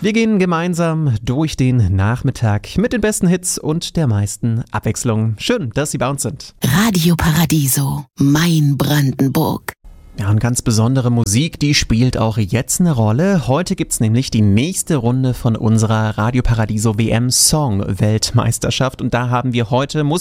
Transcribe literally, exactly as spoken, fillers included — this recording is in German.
Wir gehen gemeinsam durch den Nachmittag mit den besten Hits und der meisten Abwechslung. Schön, dass Sie bei uns sind. Radio Paradiso, mein Brandenburg. Ja, und ganz besondere Musik, die spielt auch jetzt eine Rolle. Heute gibt's nämlich die nächste Runde von unserer Radio Paradiso W M Song Weltmeisterschaft und da haben wir heute Musik